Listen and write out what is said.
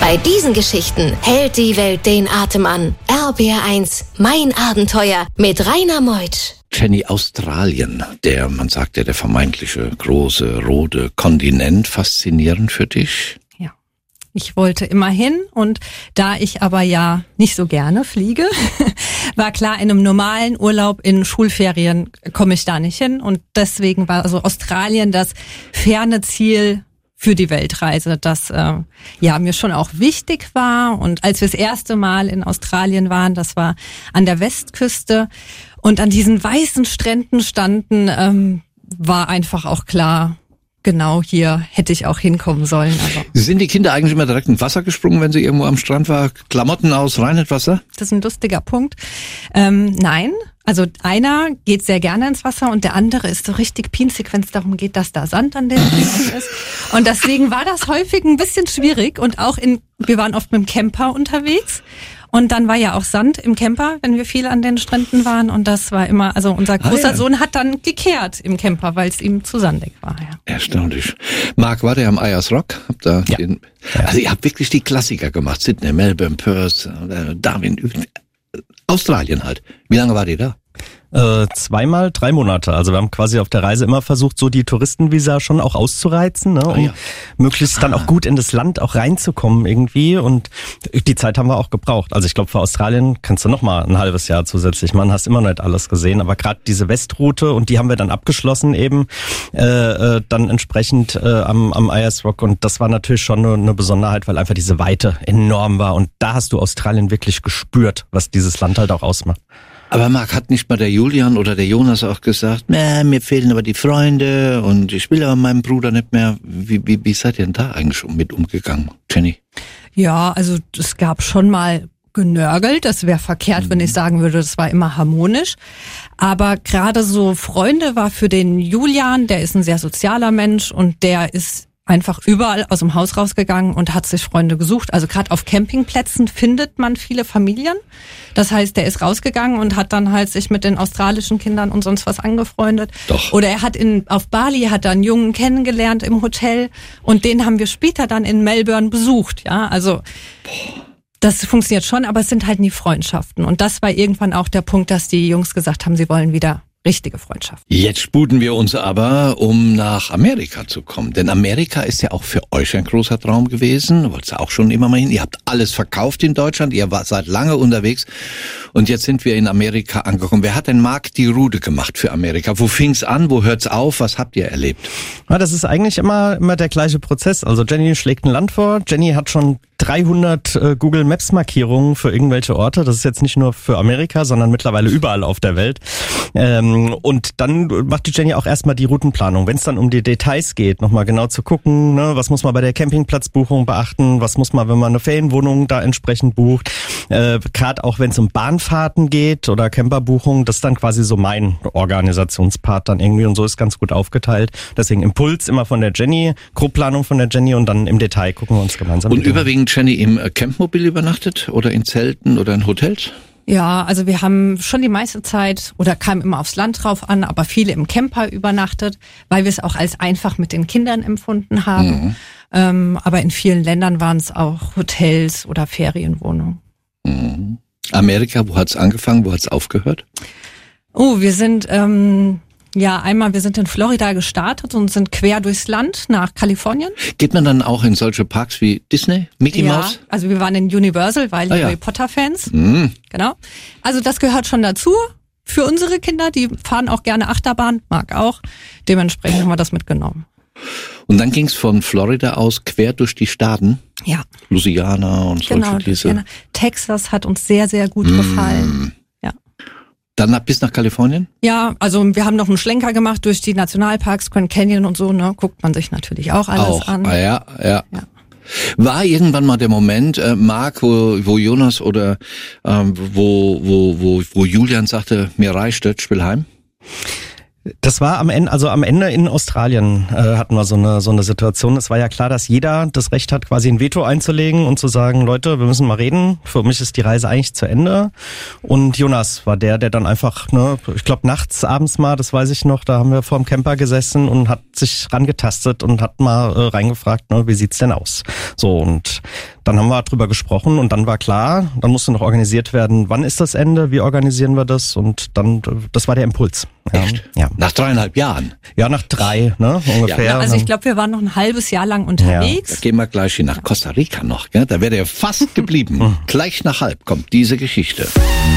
Bei diesen Geschichten hält die Welt den Atem an. RBR1, mein Abenteuer mit Rainer Meutsch. Jenny, Australien, man sagt ja, der vermeintliche große, rote Kontinent, faszinierend für dich? Ja, ich wollte immer hin und da ich aber ja nicht so gerne fliege, war klar, in einem normalen Urlaub in Schulferien komme ich da nicht hin und deswegen war also Australien das ferne Ziel für die Weltreise, das mir schon auch wichtig war. Und als wir das erste Mal in Australien waren, das war an der Westküste und an diesen weißen Stränden standen, war einfach auch klar, genau hier hätte ich auch hinkommen sollen. Aber sind die Kinder eigentlich immer direkt ins Wasser gesprungen, wenn sie irgendwo am Strand war? Klamotten aus, rein ins Wasser? Das ist ein lustiger Punkt. Nein. Also einer geht sehr gerne ins Wasser und der andere ist so richtig pinzig, wenn es darum geht, dass da Sand an den Füßen ist. Und deswegen war das häufig ein bisschen schwierig und auch wir waren oft mit dem Camper unterwegs und dann war ja auch Sand im Camper, wenn wir viel an den Stränden waren und das war immer, also unser großer Sohn hat dann gekehrt im Camper, weil es ihm zu sandig war. Ja. Erstaunlich. Marc, war der am Ayers Rock? Also ihr habt wirklich die Klassiker gemacht, Sydney, Melbourne, Perth, Darwin, Australien halt. Wie lange war ihr da? 2 mal 3 Monate. Also wir haben quasi auf der Reise immer versucht, so die Touristenvisa schon auch auszureizen, ne, um möglichst dann auch gut in das Land auch reinzukommen irgendwie. Und die Zeit haben wir auch gebraucht. Also ich glaube, für Australien kannst du noch mal ein halbes Jahr zusätzlich machen, hast immer noch nicht alles gesehen. Aber gerade diese Westroute, und die haben wir dann abgeschlossen eben, dann entsprechend am Ayers Rock. Und das war natürlich schon eine Besonderheit, weil einfach diese Weite enorm war. Und da hast du Australien wirklich gespürt, was dieses Land halt auch ausmacht. Aber Marc, hat nicht mal der Julian oder der Jonas auch gesagt, mir fehlen aber die Freunde und ich will aber meinen Bruder nicht mehr. Wie seid ihr denn da eigentlich mit umgegangen, Jenny? Ja, also es gab schon mal genörgelt, das wäre verkehrt, wenn ich sagen würde, das war immer harmonisch. Aber gerade so Freunde war für den Julian, der ist ein sehr sozialer Mensch und der ist einfach überall aus dem Haus rausgegangen und hat sich Freunde gesucht. Also gerade auf Campingplätzen findet man viele Familien. Das heißt, der ist rausgegangen und hat dann halt sich mit den australischen Kindern und sonst was angefreundet. Doch. Oder er hat auf Bali hat er einen Jungen kennengelernt im Hotel und den haben wir später dann in Melbourne besucht. Ja, also das funktioniert schon, aber es sind halt nie Freundschaften. Und das war irgendwann auch der Punkt, dass die Jungs gesagt haben, sie wollen wieder richtige Freundschaft. Jetzt sputen wir uns aber, um nach Amerika zu kommen. Denn Amerika ist ja auch für euch ein großer Traum gewesen. Wollt ihr auch schon immer mal hin. Ihr habt alles verkauft in Deutschland. Ihr seid lange unterwegs. Und jetzt sind wir in Amerika angekommen. Wer hat denn Marc die Route gemacht für Amerika? Wo fing's an? Wo hört's auf? Was habt ihr erlebt? Ja, das ist eigentlich immer der gleiche Prozess. Also Jenny schlägt ein Land vor. Jenny hat schon 300 Google Maps Markierungen für irgendwelche Orte. Das ist jetzt nicht nur für Amerika, sondern mittlerweile überall auf der Welt. Und dann macht die Jenny auch erstmal die Routenplanung. Wenn es dann um die Details geht, nochmal genau zu gucken, ne, was muss man bei der Campingplatzbuchung beachten, was muss man, wenn man eine Ferienwohnung da entsprechend bucht. Gerade auch wenn es um Bahnfahrten geht oder Camperbuchung, das ist dann quasi so mein Organisationspart dann irgendwie und so ist ganz gut aufgeteilt. Deswegen Impuls immer von der Jenny, Grobplanung von der Jenny und dann im Detail gucken wir uns gemeinsam. Und überwiegend, Jenny, im Campmobil übernachtet oder in Zelten oder in Hotels? Ja, also wir haben schon die meiste Zeit oder kam immer aufs Land drauf an, aber viele im Camper übernachtet, weil wir es auch als einfach mit den Kindern empfunden haben. Aber in vielen Ländern waren es auch Hotels oder Ferienwohnungen. Mhm. Amerika, wo hat's angefangen, wo hat's aufgehört? Oh, wir sind wir sind in Florida gestartet und sind quer durchs Land nach Kalifornien. Geht man dann auch in solche Parks wie Disney, Mickey Mouse? Ja, also wir waren in Universal, weil die Harry Potter Fans. Mhm. Genau. Also das gehört schon dazu. Für unsere Kinder, die fahren auch gerne Achterbahn, Marc auch. Dementsprechend haben wir das mitgenommen. Und dann ging's von Florida aus quer durch die Staaten? Ja. Louisiana und solche diese. Texas hat uns sehr, sehr gut gefallen. Ja. Dann bis nach Kalifornien? Ja, also wir haben noch einen Schlenker gemacht durch die Nationalparks, Grand Canyon und so, ne? Guckt man sich natürlich auch alles an. Ja. War irgendwann mal der Moment, Marc, wo Jonas oder wo Julian sagte, mir reicht das, ich will heim? Das war am Ende in Australien hatten wir so eine Situation. Es war ja klar, dass jeder das Recht hat, quasi ein Veto einzulegen und zu sagen, Leute, wir müssen mal reden. Für mich ist die Reise eigentlich zu Ende. Und Jonas war der dann einfach, ich glaube nachts, abends mal, das weiß ich noch, da haben wir vorm Camper gesessen und hat sich rangetastet und hat mal reingefragt, wie sieht's denn aus? So, und dann haben wir drüber gesprochen und dann war klar, dann musste noch organisiert werden, wann ist das Ende, wie organisieren wir das? Und dann, das war der Impuls. Echt? Ja. Nach 3,5 Jahren? Ja, nach 3, ungefähr. Ja, also ich glaube, wir waren noch ein halbes Jahr lang unterwegs. Da gehen wir gleich hin nach Costa Rica noch, gell? Da wäre er fast geblieben. Gleich nach halb kommt diese Geschichte.